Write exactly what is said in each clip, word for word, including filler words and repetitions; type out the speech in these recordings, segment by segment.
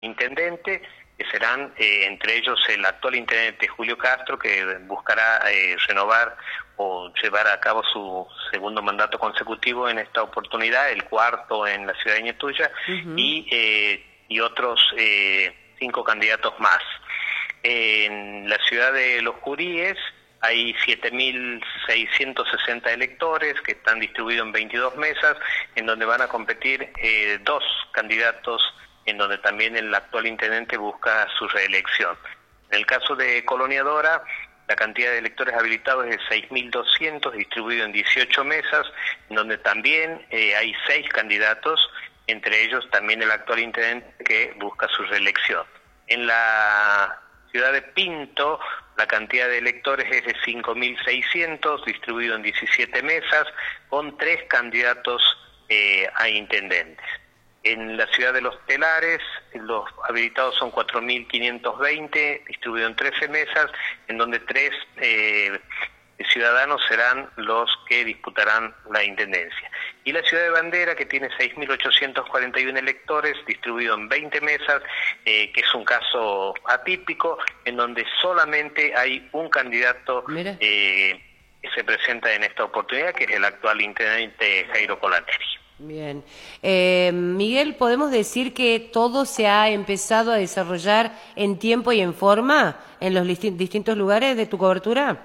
intendente, que serán eh, entre ellos el actual intendente Julio Castro, que buscará eh, renovar o llevar a cabo su segundo mandato consecutivo en esta oportunidad, el cuarto en la ciudad de Ñetuya, uh-huh. y, eh, y otros eh, cinco candidatos más. En la ciudad de Los Curíes hay siete mil seiscientos sesenta electores que están distribuidos en veintidós mesas, en donde van a competir eh, dos candidatos, en donde también el actual intendente busca su reelección. En el caso de Colonia Dora, la cantidad de electores habilitados es de seis mil doscientos, distribuido en dieciocho mesas, en donde también eh, hay seis candidatos, entre ellos también el actual intendente que busca su reelección. En la ciudad de Pinto, la cantidad de electores es de cinco mil seiscientos, distribuido en diecisiete mesas, con tres candidatos eh, a intendentes. En la ciudad de Los Telares, los habilitados son cuatro mil quinientos veinte, distribuido en trece mesas, en donde tres eh, ciudadanos serán los que disputarán la intendencia. Y la ciudad de Bandera, que tiene seis mil ochocientos cuarenta y uno electores, distribuido en veinte mesas, eh, que es un caso atípico, en donde solamente hay un candidato eh, que se presenta en esta oportunidad, que es el actual intendente Jairo Colaneri. Bien. Eh, Miguel, ¿podemos decir que todo se ha empezado a desarrollar en tiempo y en forma en los distintos lugares de tu cobertura?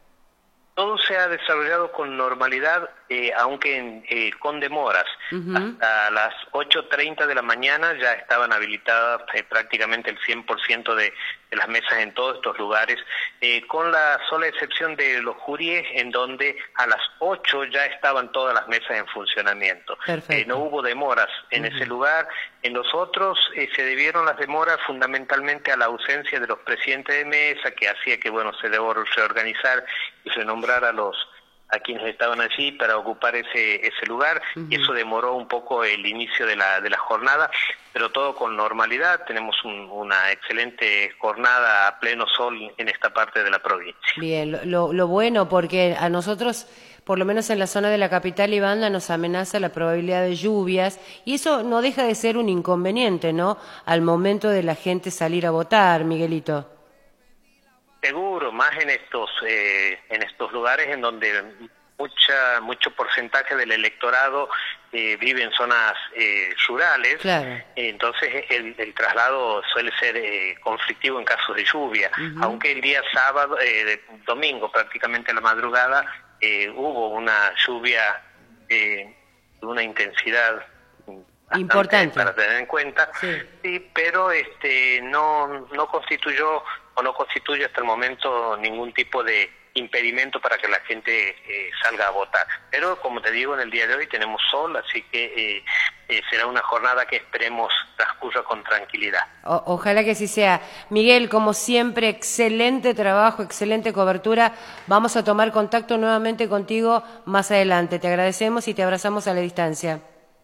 Todo se ha desarrollado con normalidad, eh, aunque eh, con demoras. Uh-huh. Hasta las ocho treinta de la mañana ya estaban habilitadas eh, prácticamente el cien por ciento de, de las mesas en todos estos lugares, eh, con la sola excepción de Los Curíes, en donde a las ocho ya estaban todas las mesas en funcionamiento. Eh, no hubo demoras en uh-huh. ese lugar. En los otros eh, se debieron las demoras fundamentalmente a la ausencia de los presidentes de mesa, que hacía que bueno se debo reorganizar y renombrar a los a quienes estaban allí para ocupar ese ese lugar, uh-huh. y eso demoró un poco el inicio de la de la jornada, pero todo con normalidad. Tenemos un, una excelente jornada a pleno sol en esta parte de la provincia. Bien, lo, lo bueno, porque a nosotros, por lo menos en la zona de la capital y banda, nos amenaza la probabilidad de lluvias, y eso no deja de ser un inconveniente, ¿no?, al momento de la gente salir a votar, Miguelito. Seguro, más en estos eh, en estos lugares en donde mucha mucho porcentaje del electorado eh, vive en zonas eh, rurales. Claro. Eh, entonces el, el traslado suele ser eh, conflictivo en casos de lluvia, uh-huh. aunque el día sábado, eh, domingo prácticamente a la madrugada, eh, hubo una lluvia eh, de una intensidad importante para tener en cuenta, sí, sí, pero este no no constituyó o no constituye hasta el momento ningún tipo de impedimento para que la gente eh, salga a votar. Pero como te digo, en el día de hoy tenemos sol, así que eh, eh, será una jornada que esperemos transcurra con tranquilidad. O ojalá que así sea. Miguel, como siempre, excelente trabajo, excelente cobertura. Vamos a tomar contacto nuevamente contigo más adelante. Te agradecemos y te abrazamos a la distancia.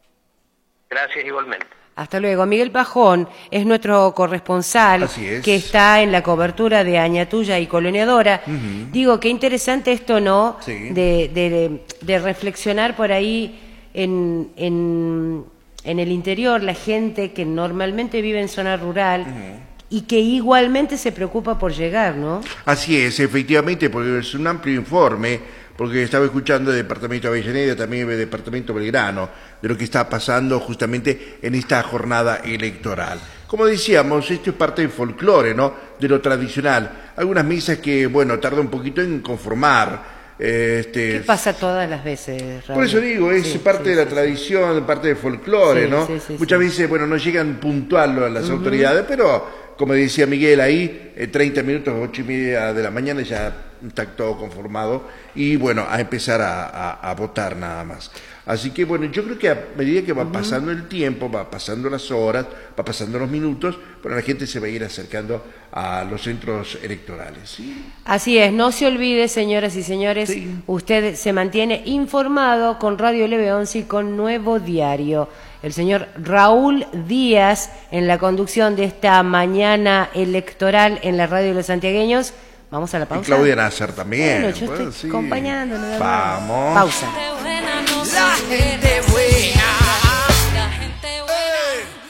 Gracias igualmente. Hasta luego. Miguel Pajón es nuestro corresponsal es. que está en la cobertura de Añatuya y Colonia Dora. Uh-huh. Digo, qué interesante esto, ¿no? Sí. De, de, de reflexionar por ahí en, en, en el interior, la gente que normalmente vive en zona rural, uh-huh, y que igualmente se preocupa por llegar, ¿no? Así es, efectivamente, porque es un amplio informe, porque estaba escuchando el departamento de Avellaneda, también el departamento Belgrano, de lo que está pasando justamente en esta jornada electoral. Como decíamos, esto es parte del folclore, ¿no?, de lo tradicional. Algunas misas que, bueno, tarda un poquito en conformar. Eh, este, ¿Qué pasa todas las veces, Raúl? Por eso digo, es sí, parte sí, de la sí, tradición, parte del folclore, sí, ¿no? Sí, sí, Muchas sí. veces, bueno, no llegan puntual a las uh-huh. autoridades, pero, como decía Miguel ahí, eh, treinta minutos, ocho y media de la mañana ya está todo conformado y, bueno, a empezar a, a, a votar nada más. Así que, bueno, yo creo que a medida que va uh-huh. pasando el tiempo, va pasando las horas, va pasando los minutos, bueno, la gente se va a ir acercando a los centros electorales, ¿sí? Así es, no se olvide, señoras y señores, sí. usted se mantiene informado con Radio L B once y con Nuevo Diario. El señor Raúl Díaz en la conducción de esta mañana electoral en la Radio de los Santiagueños. Vamos a la pausa. Y Claudia Nasser también. Bueno, yo estoy pues, sí. acompañando. Vamos. Pausa. La gente